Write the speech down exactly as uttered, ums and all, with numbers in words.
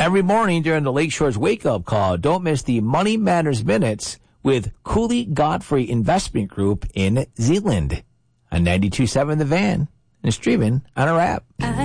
Every morning during the Lakeshore's wake-up call, don't miss the Money Matters Minutes with Cooley Godfrey Investment Group in Zeeland on ninety-two point seven The Van and streaming on our app.